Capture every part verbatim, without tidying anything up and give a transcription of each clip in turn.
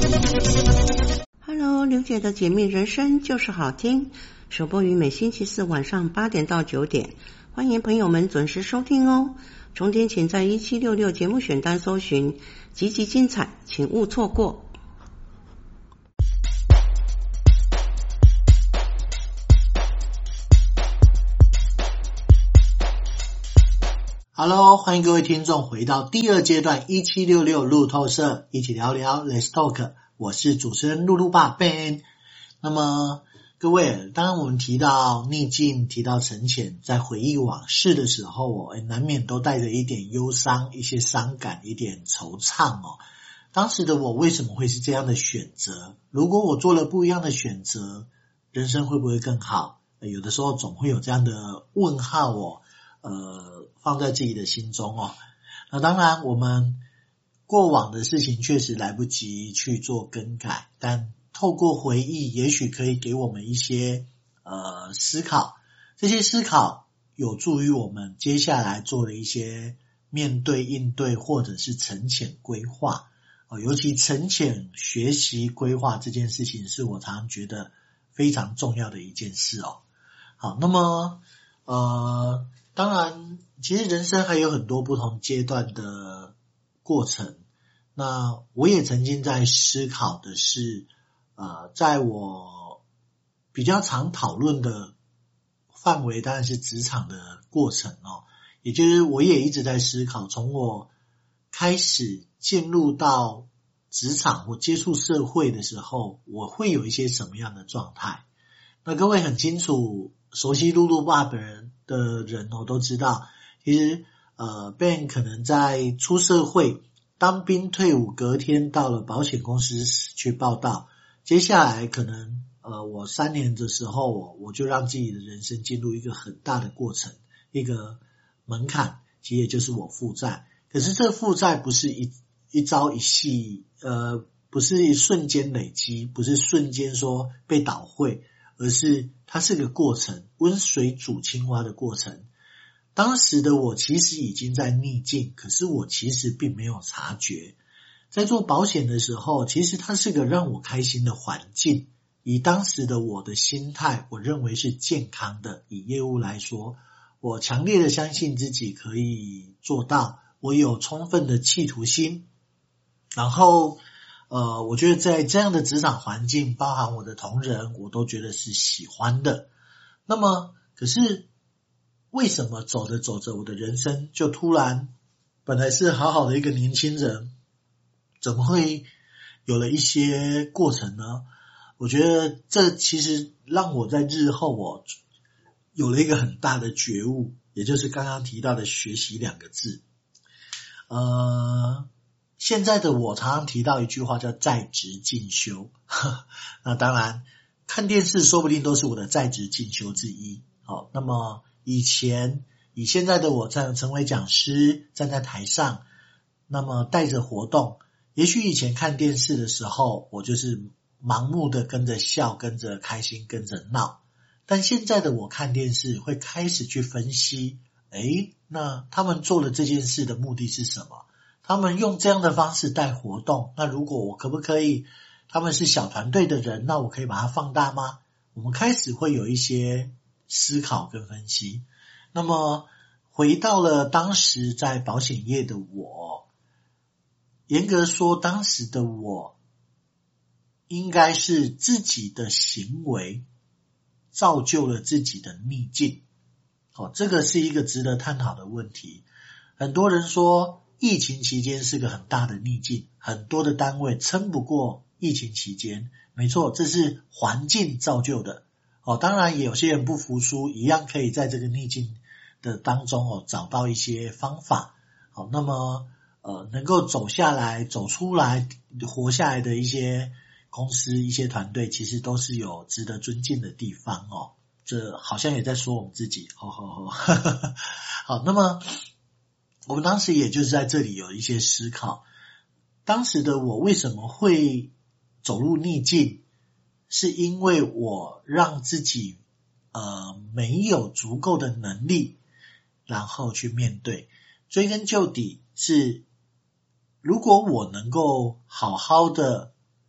Hello， 刘姐的解密人生就是好听，首播于每星期四晚上八点到九点，欢迎朋友们准时收听哦。重点请在一七六六节目选单搜寻，集集精彩，请勿错过。 Hello， 欢迎各位听众回到第二阶段一七六六路透社，一起聊聊 Let's Talk。我是主持人露露爸 Ben。那么各位，当我们提到逆境，提到沉潜，在回忆往事的时候，难免都带着一点忧伤，一些伤感，一点惆怅哦。当时的我为什么会是这样的选择？如果我做了不一样的选择，人生会不会更好？有的时候总会有这样的问号哦，呃，放在自己的心中哦。那当然，我们过往的事情确实来不及去做更改，但透过回忆，也许可以给我们一些呃思考。这些思考有助于我们接下来做的一些面对应对，或者是沉潜规划。呃、尤其沉潜学习规划这件事情，是我常常觉得非常重要的一件事哦。好，那么呃，当然，其实人生还有很多不同阶段的过程。那我也曾经在思考的是，呃，在我比较常讨论的范围，当然是职场的过程哦。也就是我也一直在思考，从我开始进入到职场或接触社会的时候，我会有一些什么样的状态。那各位很清楚，熟悉露露爸本人的人哦，都知道，其实呃 Ben 可能在出社会当兵退伍，隔天到了保险公司去报到，接下来可能呃我三年的时候，我我就让自己的人生进入一个很大的过程，一个门槛，其实也就是我负债。可是这负债不是一一朝一夕，呃不是一瞬间累积，不是瞬间说被倒汇，而是它是个过程，温水煮青蛙的过程。当时的我其实已经在逆境，可是我其实并没有察觉。在做保险的时候，其实它是个让我开心的环境。以当时的我的心态，我认为是健康的。以业务来说，我强烈的相信自己可以做到，我有充分的企图心。然后呃，我觉得在这样的职场环境，包含我的同仁，我都觉得是喜欢的。那么可是为什么走着走着我的人生就突然本来是好好的一个年轻人，怎么会有了一些过程呢？我觉得这其实让我在日后我有了一个很大的觉悟，也就是刚刚提到的学习两个字。呃现在的我常常提到一句话叫在职进修那当然看电视说不定都是我的在职进修之一。好，那么以前以现在的我在成为讲师，站在台上，那么带着活动，也许以前看电视的时候我就是盲目的跟着笑，跟着开心，跟着闹，但现在的我看电视会开始去分析，诶，那他们做了这件事的目的是什么？他们用这样的方式带活动，那如果我可不可以，他们是小团队的人，那我可以把它放大吗？我们开始会有一些思考跟分析。那么回到了当时在保险业的我，严格说当时的我应该是自己的行为造就了自己的逆境。哦，这个是一个值得探讨的问题。很多人说疫情期间是个很大的逆境，很多的单位撑不过疫情期间，没错，这是环境造就的。哦，当然也有些人不服输，一样可以在这个逆境的当中哦找到一些方法。好，那么呃能够走下来、走出来、活下来的一些公司、一些团队，其实都是有值得尊敬的地方哦。这好像也在说我们自己，好好好，好，那么我们当时也就是在这里有一些思考。当时的我为什么会走入逆境，是因为我让自己呃没有足够的能力，然后去面对。追根究底是，如果我能够好好的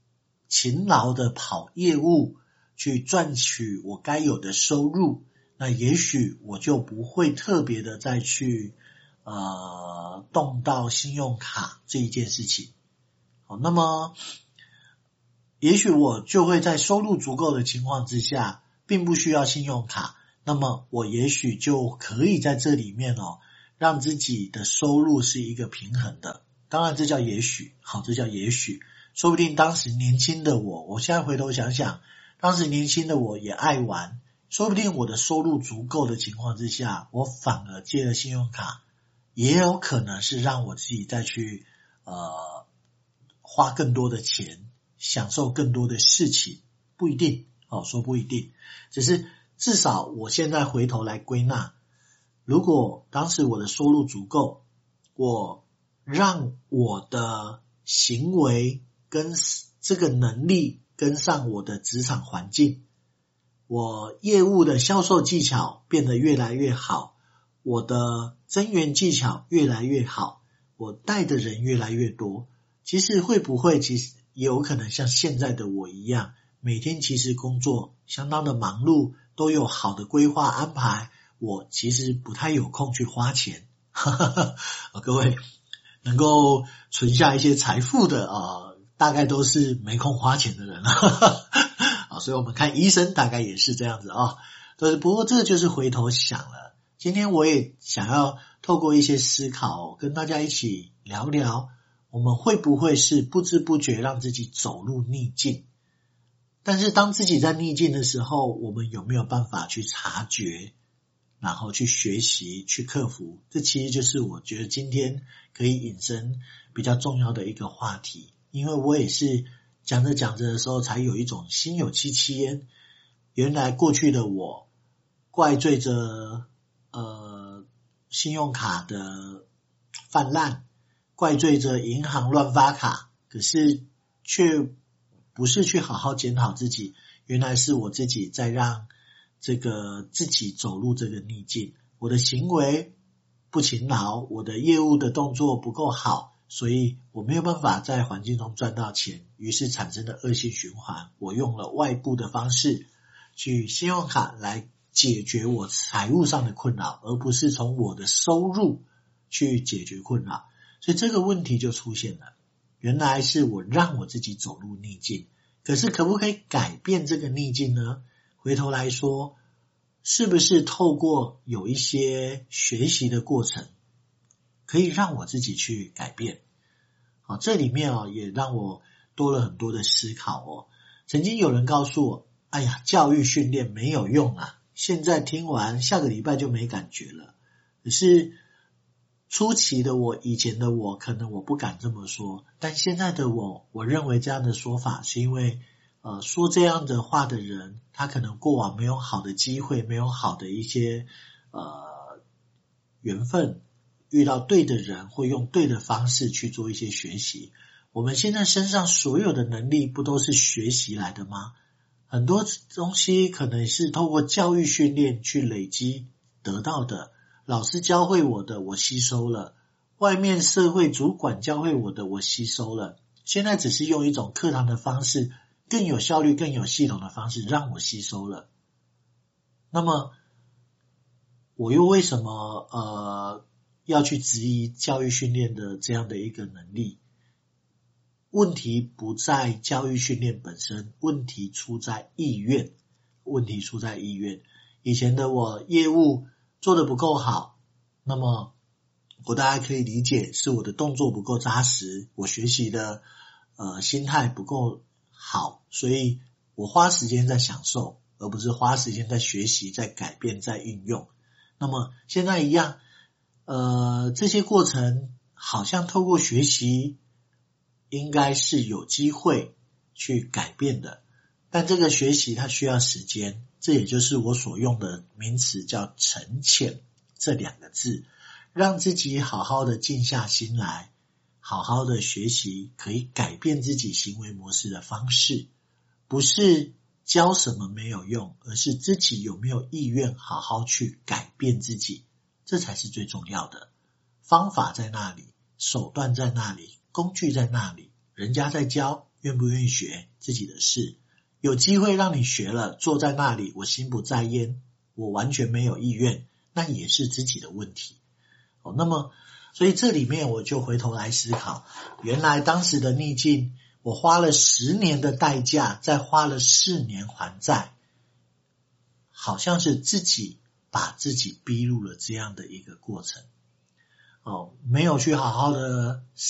勤劳的跑业务，去赚取我该有的收入，那也许我就不会特别的再去呃动到信用卡这一件事情。好，那么也许我就会在收入足够的情况之下，并不需要信用卡，那么我也许就可以在这里面哦，让自己的收入是一个平衡的。当然这叫也许，好，这叫也许。说不定当时年轻的我，我现在回头想想，当时年轻的我也爱玩，说不定我的收入足够的情况之下，我反而借了信用卡，也有可能是让我自己再去呃花更多的钱，享受更多的事情，不一定哦，说不一定，只是至少我现在回头来归纳，如果当时我的收入足够，我让我的行为跟这个能力跟上我的职场环境，我业务的销售技巧变得越来越好，我的增援技巧越来越好，我带的人越来越多，其实会不会其实也有可能像现在的我一样，每天其实工作相当的忙碌，都有好的规划安排，我其实不太有空去花钱各位能够存下一些财富的呃，大概都是没空花钱的人啊，所以我们看医生大概也是这样子啊。对，不过这就是回头想了，今天我也想要透过一些思考，跟大家一起聊聊，我们会不会是不知不觉让自己走入逆境？但是当自己在逆境的时候，我们有没有办法去察觉，然后去学习，去克服？这其实就是我觉得今天可以引申比较重要的一个话题，因为我也是讲着讲着的时候才有一种心有戚戚焉，原来过去的我怪罪着呃信用卡的泛滥，怪罪着银行乱发卡，可是却不是去好好检讨自己，原来是我自己在让这个自己走入这个逆境，我的行为不勤劳，我的业务的动作不够好，所以我没有办法在环境中赚到钱，于是产生了恶性循环。我用了外部的方式去信用卡来解决我财务上的困扰，而不是从我的收入去解决困扰，所以这个问题就出现了。原来是我让我自己走入逆境，可是可不可以改变这个逆境呢？回头来说，是不是透过有一些学习的过程，可以让我自己去改变？好，这里面哦也让我多了很多的思考哦。曾经有人告诉我，哎呀，教育训练没有用啊，现在听完下个礼拜就没感觉了。可是初期的我，以前的我，可能我不敢这么说，但现在的我，我认为这样的说法是因为呃，说这样的话的人，他可能过往没有好的机会，没有好的一些呃缘分，遇到对的人，会用对的方式去做一些学习。我们现在身上所有的能力，不都是学习来的吗？很多东西可能是透过教育训练去累积得到的，老师教会我的，我吸收了；外面社会主管教会我的，我吸收了。现在只是用一种课堂的方式，更有效率、更有系统的方式让我吸收了。那么，我又为什么呃要去质疑教育训练的这样的一个能力？问题不在教育训练本身，问题出在意愿。问题出在意愿。以前的我业务做得不够好，那么我大家可以理解是我的动作不够扎实，我学习的呃心态不够好，所以我花时间在享受，而不是花时间在学习、在改变、在运用。那么现在一样，呃，这些过程好像透过学习应该是有机会去改变的，但这个学习它需要时间，这也就是我所用的名词叫沉潜这两个字，让自己好好的静下心来，好好的学习可以改变自己行为模式的方式，不是教什么没有用，而是自己有没有意愿好好去改变自己，这才是最重要的。方法在那里，手段在那里，工具在那里，人家在教， 愿不愿意学自己的事。有机会让你学了，坐在那里我心不在焉，我完全没有意愿，那也是自己的问题。哦，那么所以这里面我就回头来思考，原来当时的逆境，我花了十年的代价，再花了四年还债，好像是自己把自己逼入了这样的一个过程。哦，没有去好好的